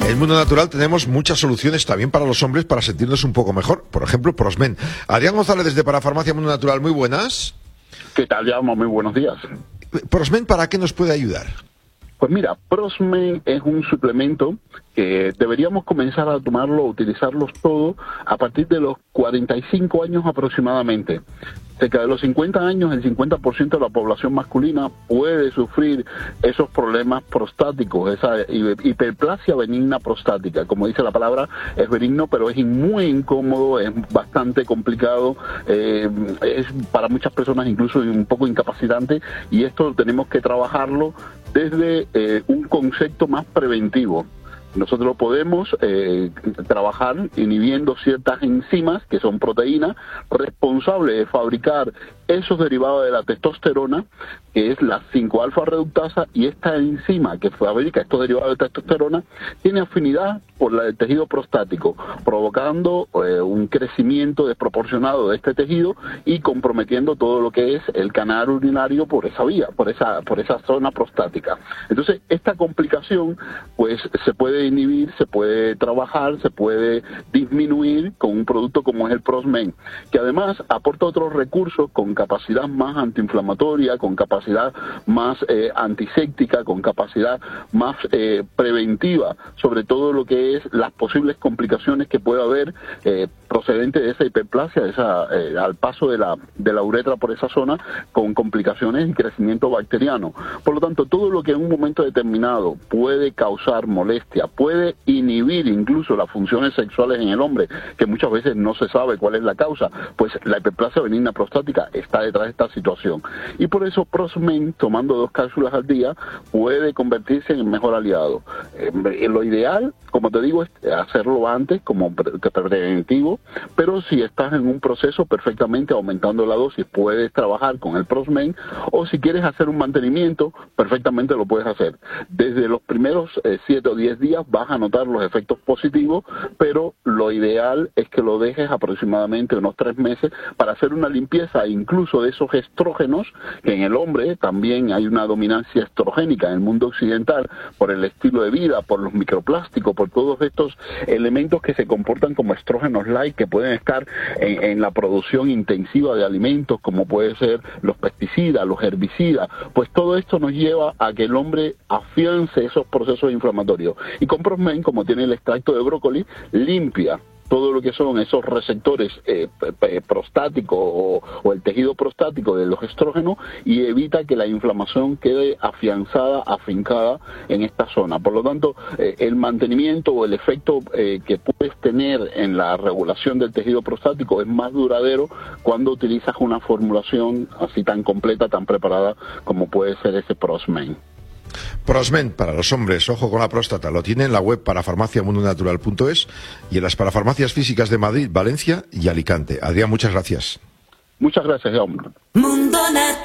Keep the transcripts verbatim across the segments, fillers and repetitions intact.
En el mundo natural tenemos muchas soluciones también para los hombres para sentirnos un poco mejor. Por ejemplo, Prosmen. Adrián González desde Parafarmacia Mundo Natural, muy buenas. ¿Qué tal, Jaume? Muy buenos días. Prosmen, ¿para qué nos puede ayudar? Pues mira, Prosmen es un suplemento que deberíamos comenzar a tomarlo, a utilizarlos todos a partir de los cuarenta y cinco años aproximadamente. Cerca de los cincuenta años, el cincuenta por ciento de la población masculina puede sufrir esos problemas prostáticos, esa hiperplasia benigna prostática. Como dice la palabra, es benigno, pero es muy incómodo, es bastante complicado, eh, es para muchas personas incluso un poco incapacitante, y esto tenemos que trabajarlo desde eh, un concepto más preventivo. Nosotros podemos eh, trabajar inhibiendo ciertas enzimas, que son proteínas, responsables de fabricar esos derivados de la testosterona, que es la cinco alfa reductasa, y esta enzima que fabrica estos derivados de testosterona tiene afinidad por la del tejido prostático, provocando eh, un crecimiento desproporcionado de este tejido y comprometiendo todo lo que es el canal urinario por esa vía, por esa, por esa zona prostática. Entonces, esta complicación pues se puede inhibir, se puede trabajar, se puede disminuir con un producto como es el Prosmen, que además aporta otros recursos con capacidad más antiinflamatoria, con capacidad más eh, antiséptica, con capacidad más eh, preventiva sobre todo lo que es las posibles complicaciones que pueda haber eh, procedente de esa hiperplasia, de esa, eh, al paso de la, de la uretra por esa zona, con complicaciones y crecimiento bacteriano. Por lo tanto, todo lo que en un momento determinado puede causar molestia, puede inhibir incluso las funciones sexuales en el hombre, que muchas veces no se sabe cuál es la causa, pues la hiperplasia benigna prostática está detrás de esta situación. Y por eso Prosmen, tomando dos cápsulas al día, puede convertirse en el mejor aliado. Eh, lo ideal, como te digo, es hacerlo antes como pre preventivo, pero si estás en un proceso perfectamente aumentando la dosis, puedes trabajar con el Prosmen, o si quieres hacer un mantenimiento, perfectamente lo puedes hacer. Desde los primeros eh, siete o diez días vas a notar los efectos positivos, pero lo ideal es que lo dejes aproximadamente unos tres meses para hacer una limpieza incluso de esos estrógenos, que en el hombre también hay una dominancia estrogénica en el mundo occidental por el estilo de vida, por los microplásticos, por todos estos elementos que se comportan como estrógenos light, que pueden estar en, en la producción intensiva de alimentos, como puede ser los pesticidas, los herbicidas. Pues todo esto nos lleva a que el hombre afiance esos procesos inflamatorios. Y con Prosmen, como tiene el extracto de brócoli, limpia todo lo que son esos receptores eh, prostáticos o, o el tejido prostático de los estrógenos, y evita que la inflamación quede afianzada, afincada en esta zona. Por lo tanto, eh, el mantenimiento o el efecto eh, que puedes tener en la regulación del tejido prostático es más duradero cuando utilizas una formulación así tan completa, tan preparada como puede ser ese Prosmen. Prosmen para los hombres, ojo con la próstata, lo tiene en la web parafarmacia mundo natural punto es y en las parafarmacias físicas de Madrid, Valencia y Alicante. Adrián, muchas gracias. Muchas gracias, Jaume. Mundo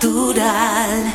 Natural.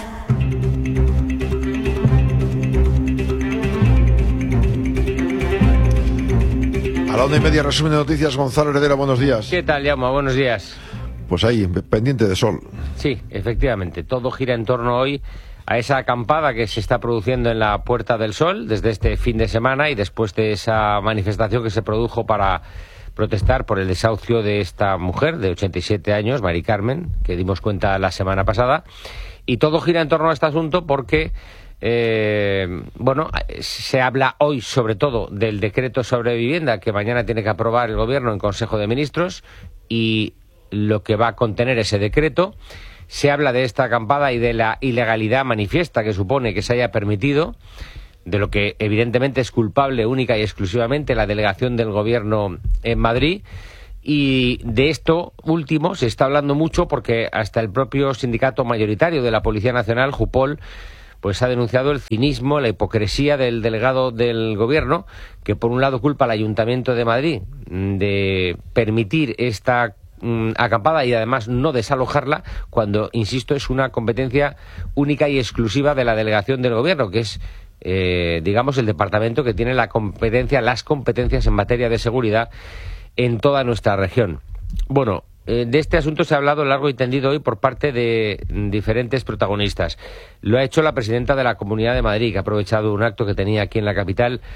A la una y media, resumen de noticias, Gonzalo Heredera, buenos días. ¿Qué tal, Jaume? Buenos días. Pues ahí, pendiente de sol. Sí, efectivamente, todo gira en torno hoy a esa acampada que se está produciendo en la Puerta del Sol desde este fin de semana y después de esa manifestación que se produjo para protestar por el desahucio de esta mujer de ochenta y siete años, Mari Carmen, que dimos cuenta la semana pasada. Y todo gira en torno a este asunto porque, eh, bueno, se habla hoy sobre todo del decreto sobre vivienda que mañana tiene que aprobar el Gobierno en Consejo de Ministros y lo que va a contener ese decreto. Se habla de esta acampada y de la ilegalidad manifiesta que supone que se haya permitido, de lo que evidentemente es culpable única y exclusivamente la delegación del Gobierno en Madrid. Y de esto último se está hablando mucho porque hasta el propio sindicato mayoritario de la Policía Nacional, Jupol, pues ha denunciado el cinismo, la hipocresía del delegado del Gobierno, que por un lado culpa al Ayuntamiento de Madrid de permitir esta acampada y además no desalojarla cuando, insisto, es una competencia única y exclusiva de la delegación del Gobierno, que es, eh, digamos, el departamento que tiene la competencia, las competencias en materia de seguridad en toda nuestra región. Bueno, eh, de este asunto se ha hablado largo y tendido hoy por parte de diferentes protagonistas. Lo ha hecho la presidenta de la Comunidad de Madrid, que ha aprovechado un acto que tenía aquí en la capital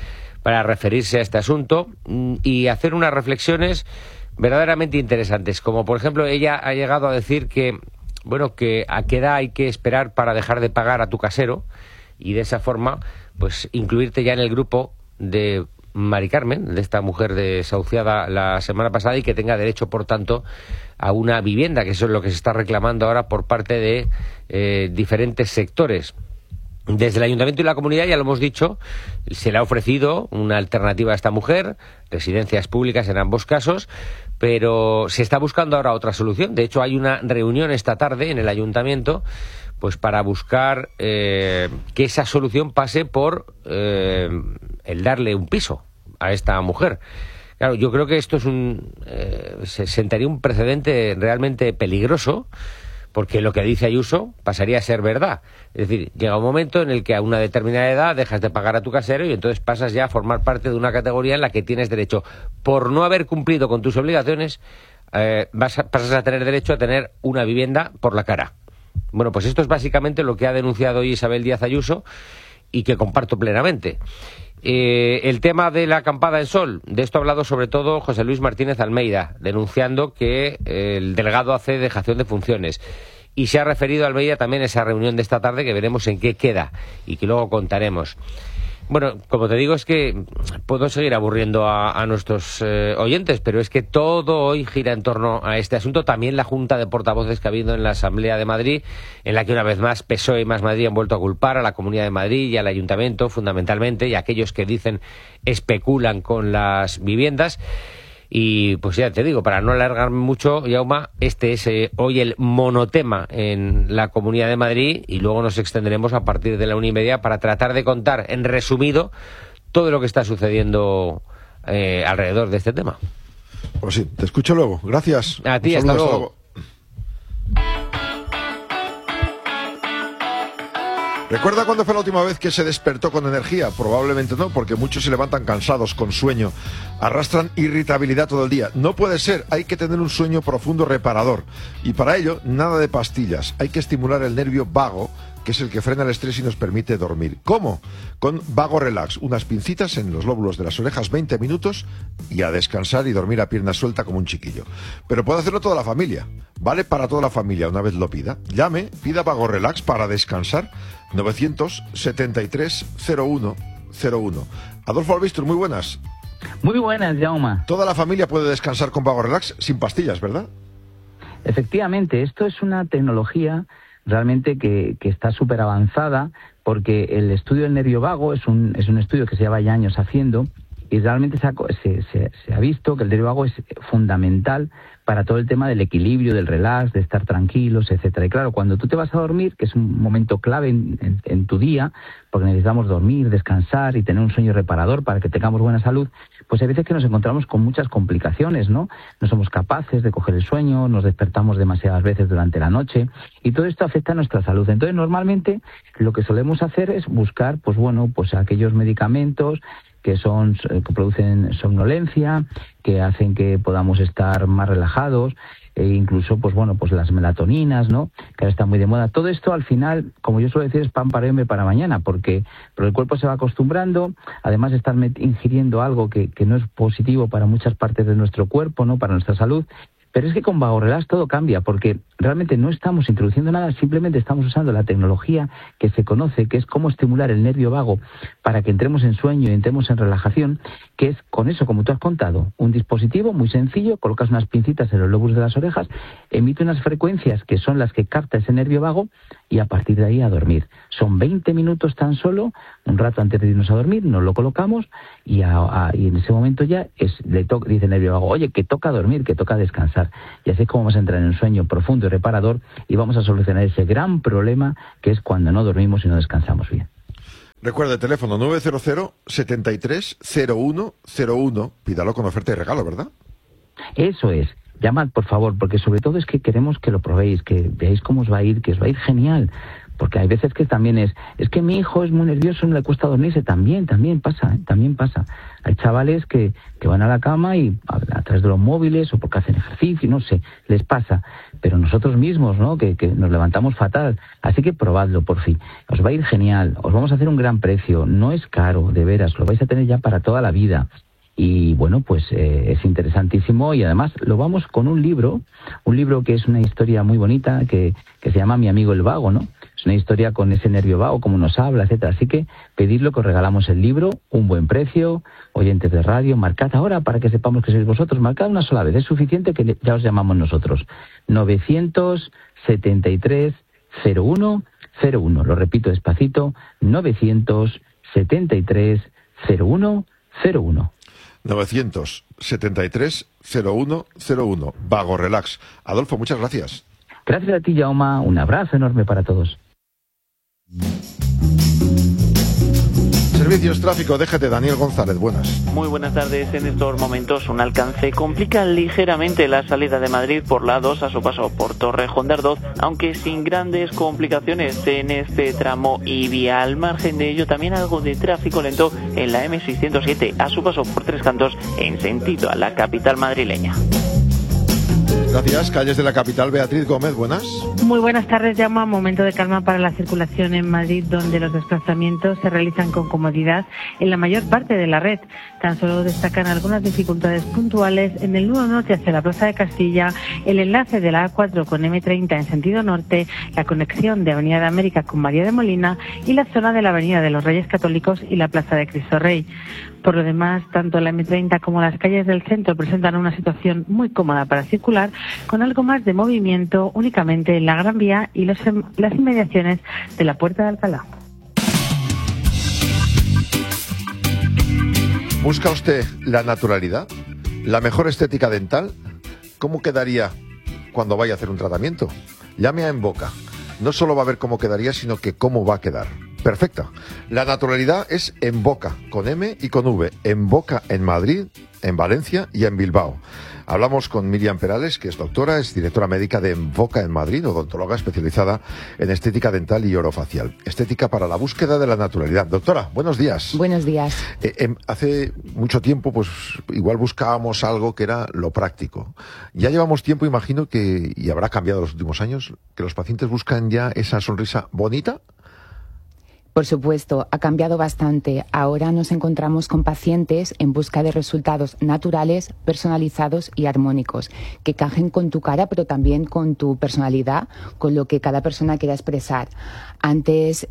para referirse a este asunto y hacer unas reflexiones verdaderamente interesantes, como por ejemplo ella ha llegado a decir que, bueno, que a qué edad hay que esperar para dejar de pagar a tu casero y de esa forma pues incluirte ya en el grupo de Mari Carmen, de esta mujer desahuciada la semana pasada y que tenga derecho, por tanto, a una vivienda, que eso es lo que se está reclamando ahora por parte de eh, diferentes sectores. Desde el Ayuntamiento y la comunidad, ya lo hemos dicho, se le ha ofrecido una alternativa a esta mujer, residencias públicas en ambos casos, pero se está buscando ahora otra solución. De hecho, hay una reunión esta tarde en el Ayuntamiento pues para buscar eh, que esa solución pase por eh, el darle un piso a esta mujer. Claro, yo creo que esto es un eh, se sentaría un precedente realmente peligroso, porque lo que dice Ayuso pasaría a ser verdad. Es decir, llega un momento en el que a una determinada edad dejas de pagar a tu casero y entonces pasas ya a formar parte de una categoría en la que tienes derecho, por no haber cumplido con tus obligaciones, eh, vas a, pasas a tener derecho a tener una vivienda por la cara. Bueno, pues esto es básicamente lo que ha denunciado hoy Isabel Díaz Ayuso y que comparto plenamente. Eh, el tema de la acampada en Sol, de esto ha hablado sobre todo José Luis Martínez Almeida, denunciando que eh, el delegado hace dejación de funciones. Y se ha referido a Almeida también a esa reunión de esta tarde, que veremos en qué queda y que luego contaremos. Bueno, como te digo, es que puedo seguir aburriendo a, a nuestros eh, oyentes, pero es que todo hoy gira en torno a este asunto. También la Junta de Portavoces que ha habido en la Asamblea de Madrid, en la que una vez más P S O E y Más Madrid han vuelto a culpar a la Comunidad de Madrid y al Ayuntamiento, fundamentalmente, y a aquellos que dicen especulan con las viviendas. Y pues ya te digo, para no alargarme mucho, Jaume, este es eh, hoy el monotema en la Comunidad de Madrid y luego nos extenderemos a partir de la una y media para tratar de contar en resumido todo lo que está sucediendo eh, alrededor de este tema. Pues sí, te escucho luego. Gracias. A ti, hasta luego. ¿Recuerda cuándo fue la última vez que se despertó con energía? Probablemente no, porque muchos se levantan cansados, con sueño, arrastran irritabilidad todo el día. No puede ser, hay que tener un sueño profundo reparador. Y para ello, nada de pastillas. Hay que estimular el nervio vago, que es el que frena el estrés y nos permite dormir. ¿Cómo? Con Vago Relax, unas pincitas en los lóbulos de las orejas, veinte minutos, y a descansar y dormir a pierna suelta como un chiquillo. Pero puede hacerlo toda la familia. Vale para toda la familia, una vez lo pida. Llame, pida Vago Relax para descansar. novecientos setenta y tres cero uno cero uno. Adolfo Albistur, muy buenas. Muy buenas, Jaume. Toda la familia puede descansar con Vago Relax sin pastillas, ¿verdad? Efectivamente, esto es una tecnología realmente que, que está súper avanzada, porque el estudio del nervio vago es un, es un estudio que se lleva ya años haciendo y realmente se ha, se, se, se ha visto que el nervio vago es fundamental para todo el tema del equilibrio, del relax, de estar tranquilos, etcétera. Y claro, cuando tú te vas a dormir, que es un momento clave en, en, en tu día, porque necesitamos dormir, descansar y tener un sueño reparador para que tengamos buena salud, pues hay veces que nos encontramos con muchas complicaciones, ¿no? No somos capaces de coger el sueño, nos despertamos demasiadas veces durante la noche y todo esto afecta a nuestra salud. Entonces, normalmente lo que solemos hacer es buscar, pues bueno, pues aquellos medicamentos que son que producen somnolencia, que hacen que podamos estar más relajados, e incluso, pues bueno, pues las melatoninas, ¿no? Que ahora están muy de moda. Todo esto, al final, como yo suelo decir, es pan para hoy, hambre para mañana, porque pero el cuerpo se va acostumbrando, además de estar ingiriendo algo que, que no es positivo para muchas partes de nuestro cuerpo, ¿no? Para nuestra salud. Pero es que con Vago Relax todo cambia, porque realmente no estamos introduciendo nada, simplemente estamos usando la tecnología que se conoce, que es cómo estimular el nervio vago para que entremos en sueño y entremos en relajación, que es con eso, como tú has contado, un dispositivo muy sencillo, colocas unas pincitas en los lóbulos de las orejas, emite unas frecuencias que son las que capta ese nervio vago y a partir de ahí a dormir. Son veinte minutos tan solo, un rato antes de irnos a dormir, nos lo colocamos y, a, a, y en ese momento ya es, le to, dice el nervio vago, oye, que toca dormir, que toca descansar. Y así es como vamos a entrar en un sueño profundo y reparador y vamos a solucionar ese gran problema que es cuando no dormimos y no descansamos bien. Recuerde, teléfono nueve cero cero, setenta y tres cero uno cero uno. Pídalo con oferta y regalo, ¿verdad? Eso es. Llamad, por favor, porque sobre todo es que queremos que lo probéis, que veáis cómo os va a ir, que os va a ir genial. porque hay veces que también es, es que mi hijo es muy nervioso, no le cuesta dormirse, también, también pasa, ¿eh? también pasa. Hay chavales que, que van a la cama y a, a través de los móviles o porque hacen ejercicio, no sé, les pasa. Pero nosotros mismos, ¿no? Que, que nos levantamos fatal. Así que probadlo, por fin. Os va a ir genial, os vamos a hacer un gran precio, no es caro, de veras, lo vais a tener ya para toda la vida. Y bueno, pues eh, es interesantísimo y además lo vamos con un libro, un libro que es una historia muy bonita, que, que se llama Mi amigo el vago, ¿no? Es una historia con ese nervio vago, cómo nos habla, etcétera. Así que pedidlo, que os regalamos el libro, un buen precio, oyentes de radio, marcad ahora para que sepamos que sois vosotros, marcad una sola vez, es suficiente que ya os llamamos nosotros. novecientos setenta y tres cero uno cero uno, lo repito despacito, novecientos setenta y tres cero uno cero uno. novecientos setenta y tres cero uno cero uno. Vago Relax. Adolfo, muchas gracias. Gracias a ti, Jaume. Un abrazo enorme para todos. Servicios Tráfico, déjate, Daniel González, buenas. Muy buenas tardes. En estos momentos un alcance complica ligeramente la salida de Madrid por la dos a su paso por Torrejón de Ardoz, aunque sin grandes complicaciones en este tramo y vía. Al margen de ello, también algo de tráfico lento en la eme seiscientos siete a su paso por Tres Cantos en sentido a la capital madrileña. Gracias. Calles de la capital, Beatriz Gómez, buenas. Muy buenas tardes, llama momento de calma para la circulación en Madrid, donde los desplazamientos se realizan con comodidad en la mayor parte de la red. Tan solo destacan algunas dificultades puntuales en el nudo norte hacia la Plaza de Castilla, el enlace de la A cuatro con eme treinta en sentido norte, la conexión de Avenida de América con María de Molina y la zona de la Avenida de los Reyes Católicos y la Plaza de Cristo Rey. Por lo demás, tanto la eme treinta como las calles del centro presentan una situación muy cómoda para circular, con algo más de movimiento únicamente en la Gran Vía y los, las inmediaciones de la Puerta de Alcalá. ¿Busca usted la naturalidad? ¿La mejor estética dental? ¿Cómo quedaría cuando vaya a hacer un tratamiento? Llame a Emboca. No solo va a ver cómo quedaría, sino que cómo va a quedar. Perfecta. La naturalidad es Emboca, con M y con V. Emboca en Madrid, en Valencia y en Bilbao. Hablamos con Miriam Perales, que es doctora, es directora médica de Emboca en Madrid, odontóloga especializada en estética dental y orofacial. Estética para la búsqueda de la naturalidad. Doctora, buenos días. Buenos días. Eh, eh, hace mucho tiempo, pues igual buscábamos algo que era lo práctico. Ya llevamos tiempo, imagino que, y habrá cambiado los últimos años, que los pacientes buscan ya esa sonrisa bonita. Por supuesto, ha cambiado bastante. Ahora nos encontramos con pacientes en busca de resultados naturales, personalizados y armónicos, que cajen con tu cara, pero también con tu personalidad, con lo que cada persona quiera expresar. Antes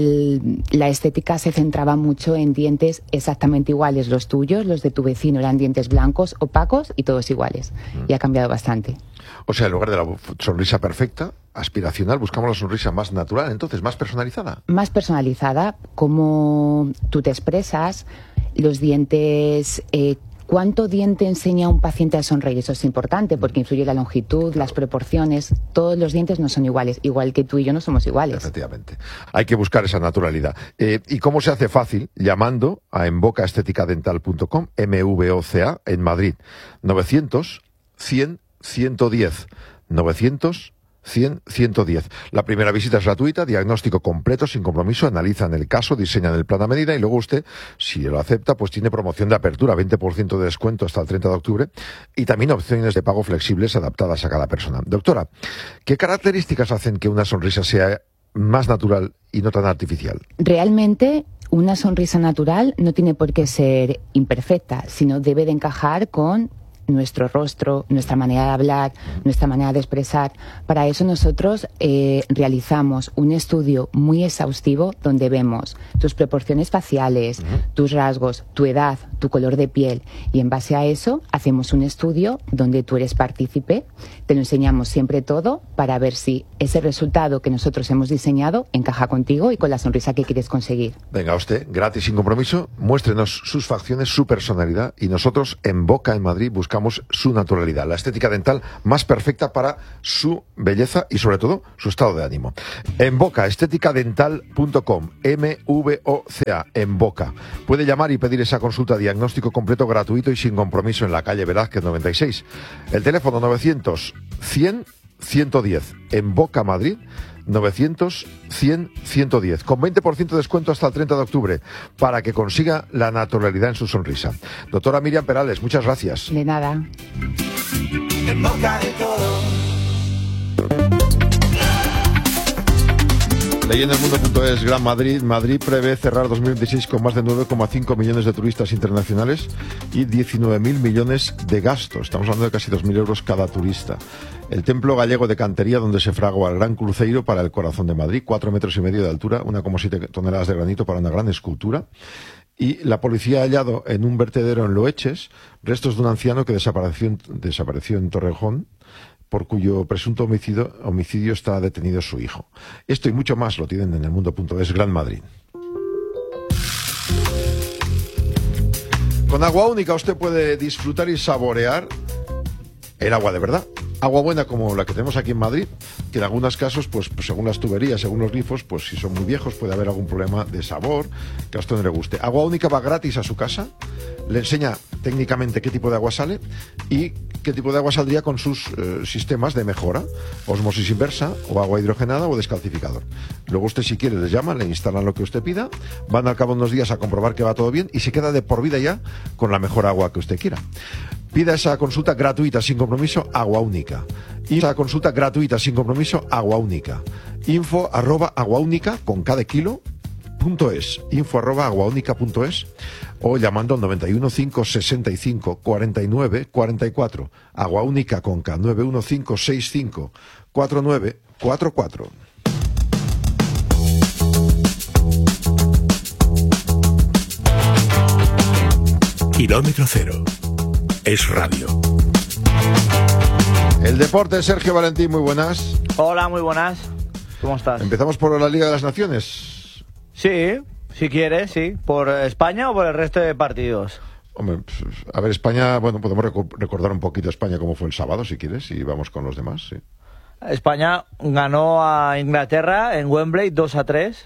el, la estética se centraba mucho en dientes exactamente iguales, los tuyos, los de tu vecino eran dientes blancos, opacos y todos iguales. Y ha cambiado bastante. O sea, en lugar de la sonrisa perfecta, aspiracional, buscamos la sonrisa más natural, entonces, más personalizada. Más personalizada, como tú te expresas, los dientes... Eh, ¿Cuánto diente enseña un paciente a sonreír? Eso es importante porque influye la longitud, las proporciones. Todos los dientes no son iguales, igual que tú y yo no somos iguales. Efectivamente. Hay que buscar esa naturalidad. Eh, ¿Y cómo se hace fácil? Llamando a emboca estética dental punto com, M V O C A, en Madrid. novecientos cien ciento diez. novecientos cien ciento diez. La primera visita es gratuita, diagnóstico completo, sin compromiso, analizan el caso, diseñan el plan a medida y luego usted, si lo acepta, pues tiene promoción de apertura, veinte por ciento de descuento hasta el treinta de octubre y también opciones de pago flexibles adaptadas a cada persona. Doctora, ¿qué características hacen que una sonrisa sea más natural y no tan artificial? Realmente, una sonrisa natural no tiene por qué ser imperfecta, sino debe de encajar con nuestro rostro, nuestra manera de hablar, nuestra manera de expresar. Para eso nosotros eh, realizamos un estudio muy exhaustivo donde vemos tus proporciones faciales, uh-huh. tus rasgos, tu edad, tu color de piel y en base a eso hacemos un estudio donde tú eres partícipe, te lo enseñamos siempre todo para ver si ese resultado que nosotros hemos diseñado encaja contigo y con la sonrisa que quieres conseguir. Venga usted, gratis, sin compromiso, muéstrenos sus facciones, su personalidad y nosotros en Boca en Madrid buscamos su naturalidad, la estética dental más perfecta para su belleza y sobre todo su estado de ánimo. En Boca, estética dental punto com, M V O C A, en Boca. Puede llamar y pedir esa consulta diagnóstico completo, gratuito y sin compromiso en la calle Velázquez noventa y seis. El teléfono novecientos cien ciento diez, en Boca, Madrid, novecientos cien ciento diez, con veinte por ciento de descuento hasta el treinta de octubre, para que consiga la naturalidad en su sonrisa. Doctora Miriam Perales, muchas gracias. De nada. En boca de todos. Leyendo el mundo.es, Gran Madrid. Madrid prevé cerrar dos mil veintiséis con más de nueve coma cinco millones de turistas internacionales y diecinueve mil millones de gastos. Estamos hablando de casi dos mil euros cada turista. El templo gallego de Cantería, donde se fragua el Gran Cruceiro para el corazón de Madrid, cuatro metros y medio de altura, una coma siete toneladas de granito para una gran escultura. Y la policía ha hallado en un vertedero en Loeches restos de un anciano que desapareció en, desapareció en Torrejón, por cuyo presunto homicidio, homicidio está detenido su hijo. Esto y mucho más lo tienen en el mundo.es. Gran Madrid. Con Agua Única usted puede disfrutar y saborear el agua de verdad. Agua buena como la que tenemos aquí en Madrid, que en algunos casos, pues, pues según las tuberías, según los grifos, pues si son muy viejos puede haber algún problema de sabor que a usted no le guste. Agua Única va gratis a su casa, le enseña técnicamente qué tipo de agua sale y qué tipo de agua saldría con sus eh, sistemas de mejora, osmosis inversa o agua hidrogenada o descalcificador. Luego usted, si quiere, les llama, le instalan lo que usted pida, van al cabo de unos días a comprobar que va todo bien y se queda de por vida ya con la mejor agua que usted quiera. Pida esa consulta gratuita sin compromiso, Agua Única. Y esa consulta gratuita sin compromiso, Agua Única. Info arroba aguaúnica con cada kilo punto es. Info arroba aguaúnica punto es o llamando al noventa y uno, cinco sesenta y cinco, cuarenta y nueve, cuarenta y cuatro. Agua Única con K, nueve uno cinco seis cinco cuatro nueve cuatro cuatro. Kilómetro cero. Es radio. El deporte, Sergio Valentín, muy buenas. Hola, muy buenas. ¿Cómo estás? Empezamos por la Liga de las Naciones. Sí, si quieres, sí. ¿Por España o por el resto de partidos? Hombre, pues, a ver, España, bueno, podemos reco- recordar un poquito España cómo fue el sábado, si quieres, y vamos con los demás, sí. España ganó a Inglaterra en Wembley dos a tres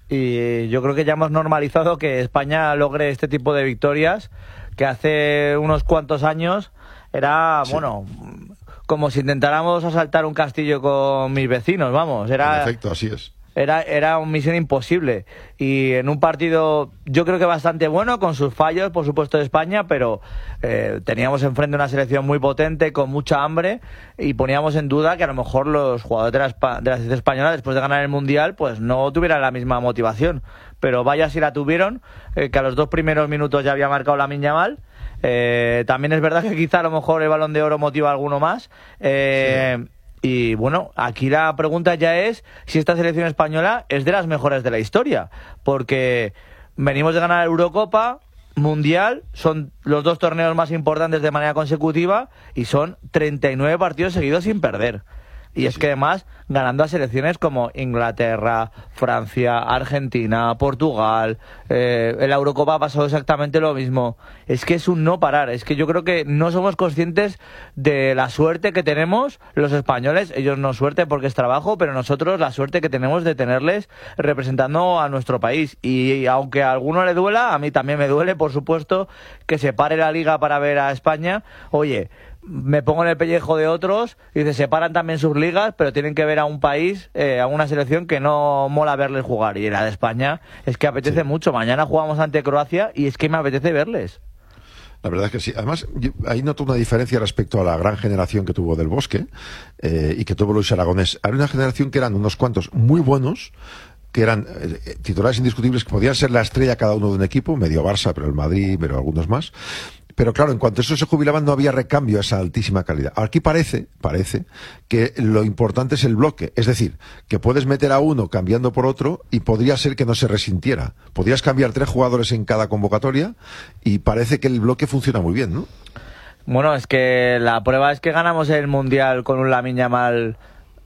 y yo creo que ya hemos normalizado que España logre este tipo de victorias que hace unos cuantos años era, sí, bueno, como si intentáramos asaltar un castillo con mis vecinos, vamos. Era, en efecto, así es. Era, era una misión imposible. Y en un partido, yo creo que bastante bueno, con sus fallos, por supuesto, de España, pero eh, teníamos enfrente una selección muy potente, con mucha hambre, y poníamos en duda que a lo mejor los jugadores de la, de la selección española, después de ganar el Mundial, pues no tuvieran la misma motivación. Pero vaya si la tuvieron, eh, que a los dos primeros minutos ya había marcado Lamine Yamal. Eh, también es verdad que quizá a lo mejor el Balón de Oro motiva a alguno más. Eh, sí. Y bueno, aquí la pregunta ya es si esta selección española es de las mejores de la historia, porque venimos de ganar Eurocopa, Mundial, son los dos torneos más importantes de manera consecutiva y son treinta y nueve partidos seguidos sin perder. Y es que además ganando a selecciones como Inglaterra, Francia, Argentina, Portugal, eh, en la Eurocopa ha pasado exactamente lo mismo. Es que es un no parar, es que yo creo que no somos conscientes de la suerte que tenemos los españoles, ellos no suerte porque es trabajo, pero nosotros la suerte que tenemos de tenerles representando a nuestro país. Y aunque a alguno le duela, a mí también me duele, por supuesto, que se pare la liga para ver a España. Oye, me pongo en el pellejo de otros y se separan también sus ligas, pero tienen que ver a un país, eh, a una selección que no mola verles jugar, y la de España es que apetece, sí, mucho. Mañana jugamos ante Croacia y es que me apetece verles. La verdad es que sí. Además, yo ahí noto una diferencia respecto a la gran generación que tuvo Del Bosque eh, y que tuvo Luis Aragonés. Era una generación que eran unos cuantos muy buenos, que eran eh, titulares indiscutibles, que podían ser la estrella cada uno de un equipo, medio Barça, pero el Madrid, pero algunos más. Pero claro, en cuanto a eso se jubilaban no había recambio a esa altísima calidad. Aquí parece, parece que lo importante es el bloque. Es decir, que puedes meter a uno cambiando por otro y podría ser que no se resintiera. Podrías cambiar tres jugadores en cada convocatoria y parece que el bloque funciona muy bien, ¿no? Bueno, es que la prueba es que ganamos el Mundial con un Lamine Yamal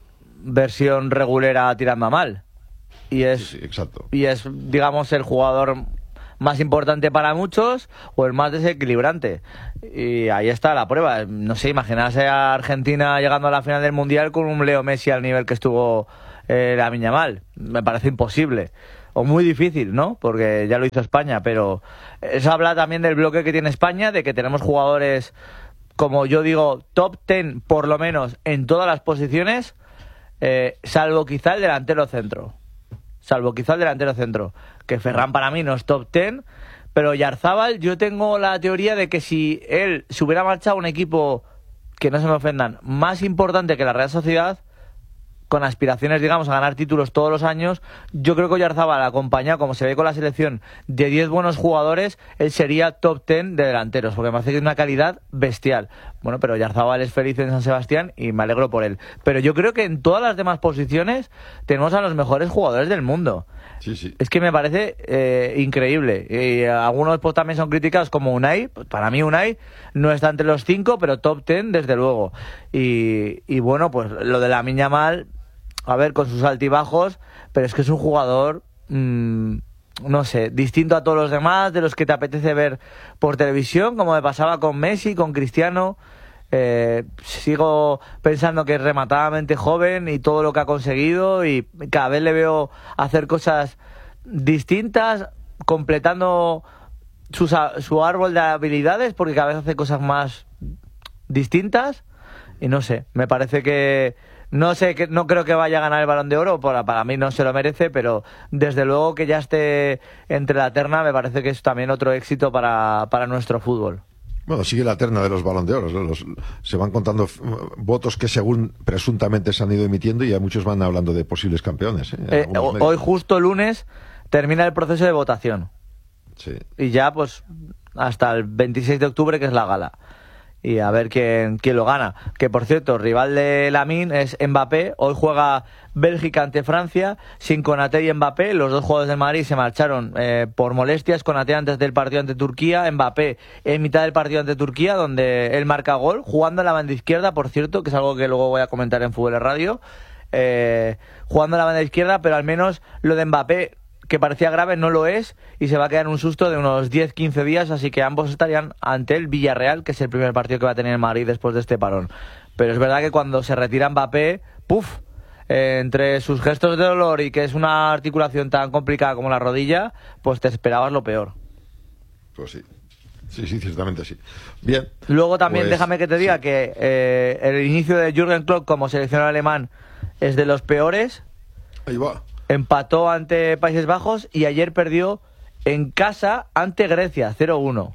versión regulera tirando a mal. Y es, sí, sí, exacto. Y es, digamos, el jugador más importante para muchos o el más desequilibrante, y ahí está la prueba. No sé, imaginarse a Argentina llegando a la final del Mundial con un Leo Messi al nivel que estuvo eh, Lamine Yamal, me parece imposible o muy difícil, ¿no? Porque ya lo hizo España, pero eso habla también del bloque que tiene España, de que tenemos jugadores, como yo digo, top ten por lo menos en todas las posiciones, eh, salvo quizá el delantero centro. Salvo quizá el delantero centro. Que Ferran para mí no es top ten, pero Oyarzabal, yo tengo la teoría de que si él se hubiera marchado a un equipo, que no se me ofendan, más importante que la Real Sociedad, con aspiraciones, digamos, a ganar títulos todos los años, yo creo que Oyarzabal, acompañado, como se ve con la selección, de diez buenos jugadores, él sería top ten de delanteros, porque me parece que es una calidad bestial. Bueno, pero Oyarzabal es feliz en San Sebastián y me alegro por él. Pero yo creo que en todas las demás posiciones tenemos a los mejores jugadores del mundo. Sí, sí. Es que me parece eh, increíble. Y algunos pues, también son criticados como Unai. Para mí Unai no está entre los cinco, pero top ten desde luego. Y, y bueno, pues lo de Lamine Yamal, a ver, con sus altibajos, pero es que es un jugador, mmm, no sé, distinto a todos los demás, de los que te apetece ver por televisión, como me pasaba con Messi, con Cristiano. Eh, sigo pensando que es rematadamente joven y todo lo que ha conseguido, y cada vez le veo hacer cosas distintas, completando sus, su árbol de habilidades, porque cada vez hace cosas más distintas. Y no sé, me parece que no sé que no creo que vaya a ganar el Balón de Oro, para, para mí no se lo merece, pero desde luego que ya esté entre la terna me parece que es también otro éxito para, para nuestro fútbol. Bueno, sigue la terna de los Balón de Oro. Los, se van contando f- votos que según presuntamente se han ido emitiendo y ya muchos van hablando de posibles campeones. ¿eh? Eh, hoy justo el lunes termina el proceso de votación. Sí. Y ya pues hasta el veintiséis de octubre, que es la gala. Y a ver quién, quién lo gana. Que por cierto, rival de Lamine es Mbappé. Hoy juega Bélgica ante Francia, sin Konaté y Mbappé. Los dos jugadores del Madrid se marcharon eh, por molestias. Konaté antes del partido ante Turquía, Mbappé en mitad del partido ante Turquía, donde él marca gol, jugando en la banda izquierda, por cierto, que es algo que luego voy a comentar en Fútbol Radio. Eh, jugando en la banda izquierda, pero al menos lo de Mbappé, que parecía grave, no lo es, y se va a quedar un susto de unos diez a quince días, así que ambos estarían ante el Villarreal, que es el primer partido que va a tener el Madrid después de este parón. Pero es verdad que cuando se retira Mbappé, ¡puf!, eh, entre sus gestos de dolor y que es una articulación tan complicada como la rodilla, pues te esperabas lo peor. Pues sí. Sí, sí, ciertamente sí. Bien. Luego también pues, déjame que te diga sí. que eh, el inicio de Jürgen Klopp como seleccionador alemán es de los peores. Ahí va. Empató ante Países Bajos y ayer perdió en casa ante Grecia, cero uno.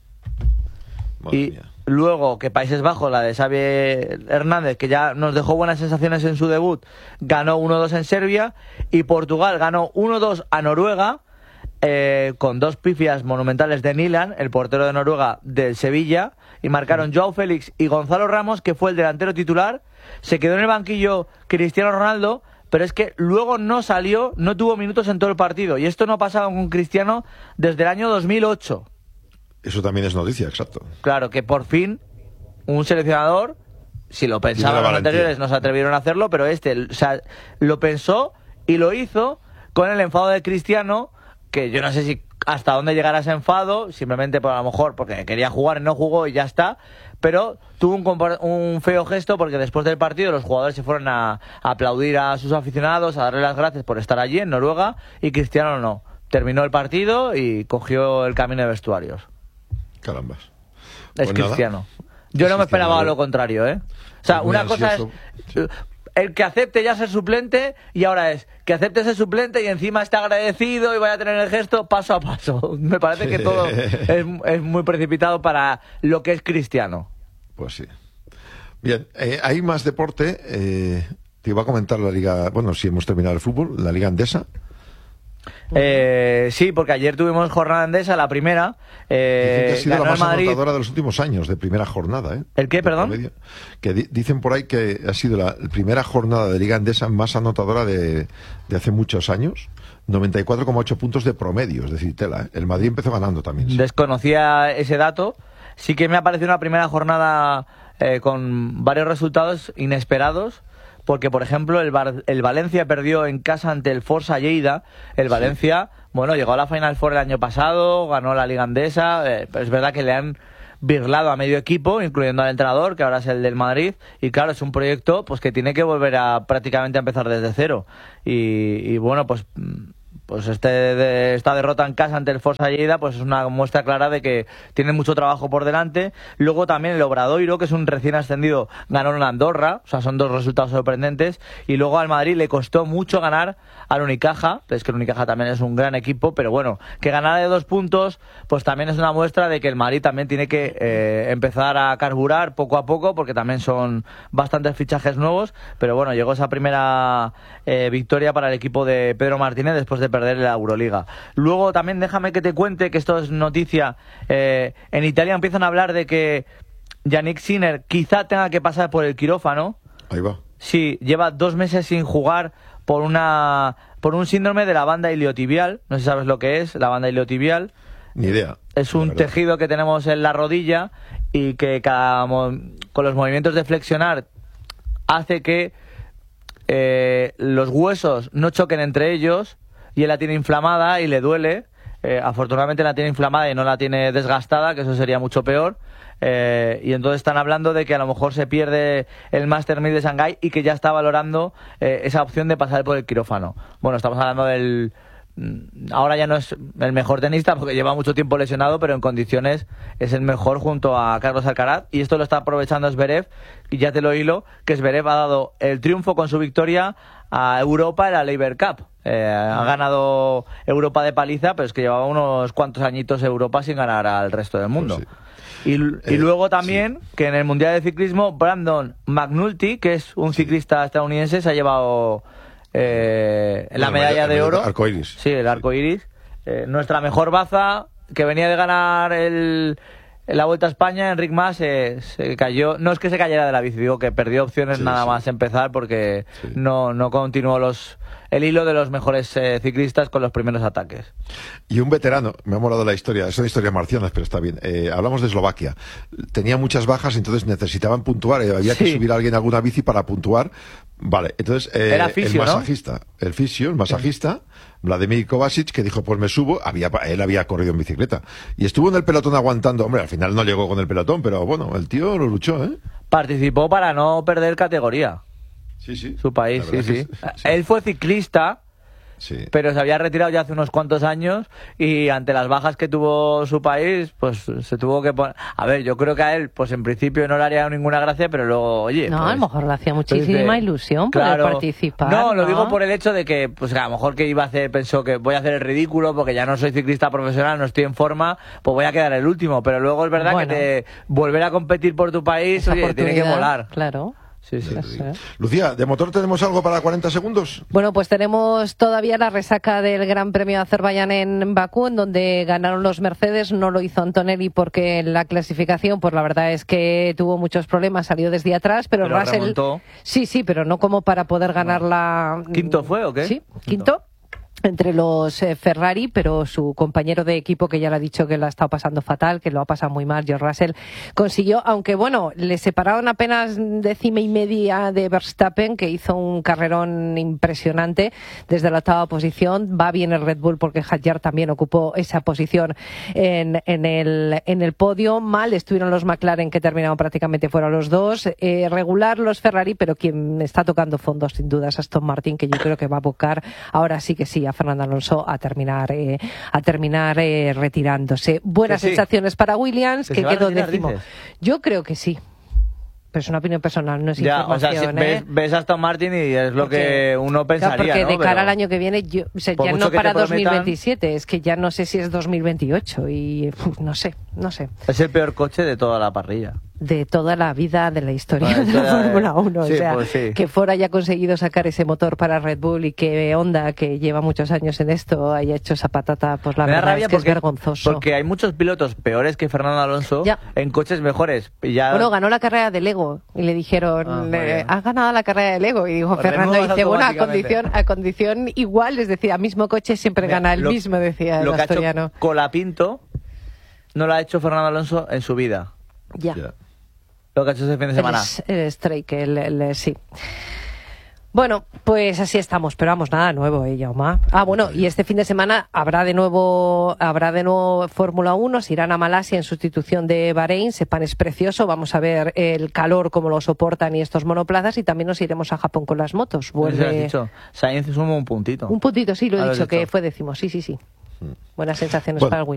Madre Y mía. luego que Países Bajos, la de Xavi Hernández, que ya nos dejó buenas sensaciones en su debut, ganó uno dos en Serbia, y Portugal ganó uno dos a Noruega, eh, con dos pifias monumentales de Nilan, el portero de Noruega del Sevilla, y marcaron Joao Félix y Gonzalo Ramos, que fue el delantero titular. Se quedó en el banquillo Cristiano Ronaldo, pero es que luego no salió, no tuvo minutos en todo el partido, y esto no ha pasado con Cristiano desde el año dos mil ocho. Eso también es noticia, exacto. Claro, que por fin un seleccionador, si lo pensaban Tiene la los valentía. anteriores, no se atrevieron a hacerlo, pero este, o sea, lo pensó y lo hizo con el enfado de Cristiano, que yo no sé si hasta dónde llegará ese enfado, simplemente por a lo mejor porque quería jugar y no jugó y ya está, pero tuvo un, compor- un feo gesto, porque después del partido los jugadores se fueron a, a aplaudir a sus aficionados, a darle las gracias por estar allí en Noruega, y Cristiano no. Terminó el partido y cogió el camino de vestuarios. Carambas. Es Pues Cristiano. nada. Yo Es no me esperaba Cristiano, lo contrario, ¿eh? O sea, Es muy una cosa es ansioso. el que acepte ya ser suplente, y ahora es que acepte ser suplente y encima esté agradecido y vaya a tener el gesto paso a paso. Me parece que todo es, es muy precipitado para lo que es Cristiano. Pues sí. Bien, eh, hay más deporte. Eh, te iba a comentar la liga. Bueno, si hemos terminado el fútbol, la liga andesa. Eh, sí, porque ayer tuvimos jornada andesa, la primera. Eh, Dicen que ha sido ganó la el más Madrid. anotadora de los últimos años, de primera jornada. ¿eh? ¿El qué, De perdón? promedio. Que di- dicen por ahí que ha sido la primera jornada de liga andesa más anotadora de, de hace muchos años. noventa y cuatro coma ocho puntos de promedio, es decir, tela. ¿eh? El Madrid empezó ganando también. Sí. Desconocía ese dato. Sí que me ha parecido una primera jornada eh, con varios resultados inesperados, porque por ejemplo el, Bar- el Valencia perdió en casa ante el Forza Lleida. El Valencia, bueno, llegó a la Final Four el año pasado, ganó la Liga Andesa, eh, pero es verdad que le han birlado a medio equipo, incluyendo al entrenador, que ahora es el del Madrid, y claro, es un proyecto pues que tiene que volver a prácticamente a empezar desde cero. Y, y bueno, pues pues este de, esta derrota en casa ante el Forza Lleida pues es una muestra clara de que tiene mucho trabajo por delante. Luego también el Obradoiro, que es un recién ascendido, ganó en Andorra, o sea, son dos resultados sorprendentes. Y luego al Madrid le costó mucho ganar al Unicaja, es que el Unicaja también es un gran equipo, pero bueno, que ganara de dos puntos pues también es una muestra de que el Madrid también tiene que eh, empezar a carburar poco a poco, porque también son bastantes fichajes nuevos. Pero bueno, llegó esa primera eh, victoria para el equipo de Pedro Martínez después de perder la Euroliga. Luego también déjame que te cuente, que esto es noticia, eh, en Italia empiezan a hablar de que Yannick Sinner quizá tenga que pasar por el quirófano. Ahí va. Sí, lleva dos meses sin jugar por una por un síndrome de la banda iliotibial. No sé si sabes lo que es la banda iliotibial. Ni idea. Es un tejido que tenemos en la rodilla y que cada, con los movimientos de flexionar hace que eh, los huesos no choquen entre ellos, y él la tiene inflamada y le duele. Eh, afortunadamente la tiene inflamada y no la tiene desgastada, que eso sería mucho peor. Eh, y entonces están hablando de que a lo mejor se pierde el Master mil de Shanghái y que ya está valorando eh, esa opción de pasar por el quirófano. Bueno, estamos hablando del... Ahora ya no es el mejor tenista porque lleva mucho tiempo lesionado, pero en condiciones es el mejor junto a Carlos Alcaraz, y esto lo está aprovechando Zverev, y ya te lo hilo, que Zverev ha dado el triunfo con su victoria a Europa en la Laver Cup. Eh, ha ganado Europa de paliza, pero es que llevaba unos cuantos añitos Europa sin ganar al resto del mundo. Pues sí. Y, y eh, luego también sí. que en el Mundial de Ciclismo Brandon McNulty, que es un ciclista estadounidense, se ha llevado eh, la bueno, medalla el, de el oro. Arco iris. Sí, el arco iris. Eh, nuestra mejor baza, que venía de ganar el, la Vuelta a España, Enric Mas, eh, se cayó. No es que se cayera de la bici, digo que perdió opciones sí, nada sí. más empezar, porque sí. no, no continuó los el hilo de los mejores eh, ciclistas con los primeros ataques. Y un veterano, me ha molado la historia, son historias marcianas, pero está bien. Eh, hablamos de Eslovaquia. Tenía muchas bajas, entonces necesitaban puntuar, eh, había Sí. que subir a alguien a alguna bici para puntuar. Vale, entonces eh, Era fisio, el ¿no? masajista, el fisio, el masajista, Vladimir Kovacic, que dijo, pues me subo, había, él había corrido en bicicleta, y estuvo en el pelotón aguantando. Hombre, al final no llegó con el pelotón, pero bueno, el tío lo luchó, ¿eh? Participó para no perder categoría. Sí, sí. Su país, La sí, verdad sí. que sí. Él fue ciclista, Sí. pero se había retirado ya hace unos cuantos años, y ante las bajas que tuvo su país, pues se tuvo que poner... A ver, yo creo que a él, pues en principio no le haría ninguna gracia, pero luego, oye... No, pues, a lo mejor le hacía muchísima pues de- ilusión claro. poder participar. No, lo ¿no? digo por el hecho de que, pues a lo mejor que iba a hacer, pensó que voy a hacer el ridículo porque ya no soy ciclista profesional, no estoy en forma, pues voy a quedar el último. Pero luego es verdad Bueno. que te volver a competir por tu país, Esa oye, tiene que oportunidad, molar. Claro. Sí, sí. Eso es. Lucía, ¿de motor tenemos algo para cuarenta segundos? Bueno, pues tenemos todavía la resaca del Gran Premio de Azerbaiyán en Bakú, en donde ganaron los Mercedes. No lo hizo Antonelli porque en la clasificación, pues la verdad es que tuvo muchos problemas, salió desde atrás, pero, Pero Russell... remontó. Sí, sí, pero no como para poder ganar la... ¿Quinto fue o qué? Sí, quinto. Entre los eh, Ferrari, pero su compañero de equipo, que ya le ha dicho que la ha estado pasando fatal, que lo ha pasado muy mal, George Russell, consiguió, aunque bueno, le separaron apenas décima y media de Verstappen, que hizo un carrerón impresionante desde la octava posición. Va bien el Red Bull porque Hadjar también ocupó esa posición en, en, el, en el podio. Mal estuvieron los McLaren, que terminaron prácticamente fuera los dos. Eh, regular los Ferrari, pero quien está tocando fondo sin duda es Aston Martin, que yo creo que va a abocar ahora sí que sí a Fernando Alonso a terminar eh, a terminar eh, retirándose. Buenas Que sí. sensaciones para Williams, ¿Que que se va a quedó retirar, décimo. dices? Yo creo que sí. Pero es una opinión personal, no es Ya, o sea, si información, ves, ¿eh? ves a Aston Martin y es lo Porque- que uno pensaría, Claro, porque ¿no? de cara Pero- al año que viene, yo, o sea, por ya mucho no que para te prometan- dos mil veintisiete, es que ya no sé si es dos mil veintiocho y uf, no sé, no sé. Es el peor coche de toda la parrilla. De toda la vida de la historia Ah, de la historia de- Fórmula uno. sí, o sea, pues sí. que Ford haya conseguido sacar ese motor para Red Bull y que Honda, que lleva muchos años en esto, haya hecho esa patata, pues la Me da verdad rabia es que porque, es vergonzoso. porque hay muchos pilotos peores que Fernando Alonso Ya. en coches mejores. Y ya... Bueno, ganó la carrera de Lego y le dijeron, Ah, muy eh, bien. has ganado la carrera de Lego. Y dijo Pues Fernando, renuevas dice, bueno, a automáticamente. condición, a condición igual, es decir, a mismo coche siempre Mira, gana el lo- mismo, decía el Lo que ha asturiano. hecho Colapinto no lo ha hecho Fernando Alonso en su vida. Ya. Ya. Lo que ha hecho ese fin de semana. El, el Strike, el, el- sí. Bueno, pues así estamos, pero vamos, nada nuevo, ¿eh, Jaume? Ah, bueno, y este fin de semana habrá de nuevo habrá de nuevo Fórmula uno, se irán a Malasia en sustitución de Bahrein, Sepang es precioso, vamos a ver el calor, cómo lo soportan y estos monoplazas, y también nos iremos a Japón con las motos. Vuelve... ¿Lo has dicho? Sainz suma un puntito. Un puntito, sí, lo he Ah, lo dicho, has que dicho. fue décimo, sí, sí, sí. Buenas sensaciones Bueno. para el Williams.